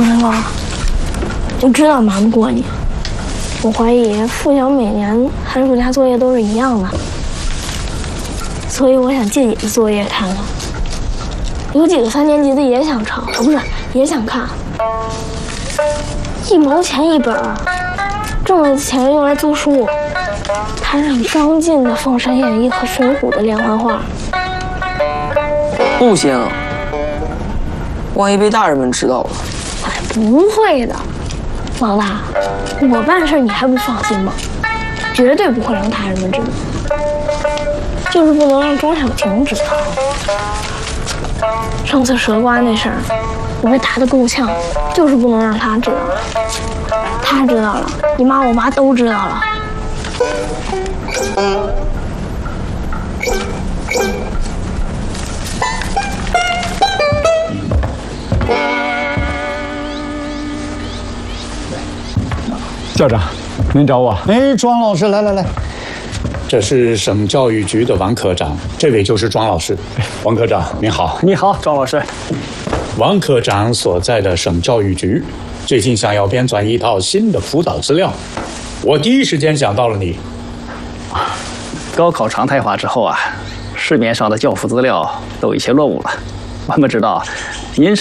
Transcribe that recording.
不知道，就知道瞒不过你。我怀疑付晓每年寒暑假作业都是一样的，所以我想借你的作业看看。有几个3年级的也想抄，不是也想看。1毛钱一本，挣了钱用来租书，摊上张晋的《封神演义》和《水浒》的连环画。 不行，万一被大人们知道了。 哎，不会的，王大，我办事你还不放心吗？绝对不会让大人们知道，就是不能让庄小婷知道。上次蛇瓜那事儿，我被打得够呛，就是不能让他知道。他知道了，你妈我爸都知道了。 校长，您找我？ 哎，庄老师，来，这是省教育局的王科长，这位就是庄老师。王科长，您好。 你好，庄老师。 王科长所在的省教育局最近想要编纂一套新的辅导资料，我第一时间想到了你。 高考常态化之后啊，市面上的教辅资料都有些落伍了。我们知道，您是